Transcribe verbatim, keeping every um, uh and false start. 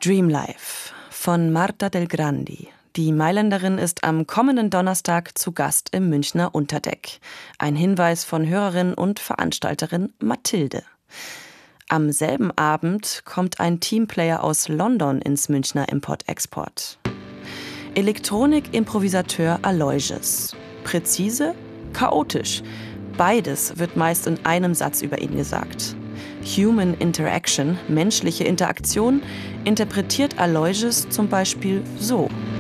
Dreamlife von Marta del Grandi. Die Mailänderin ist am kommenden Donnerstag zu Gast im Münchner Unterdeck. Ein Hinweis von Hörerin und Veranstalterin Mathilde. Am selben Abend kommt ein Teamplayer aus London ins Münchner Import-Export. Elektronik-Improvisateur Aloysius. Präzise, chaotisch. Beides wird meist in einem Satz über ihn gesagt. Human Interaction, menschliche Interaktion, interpretiert Aloysius zum Beispiel so.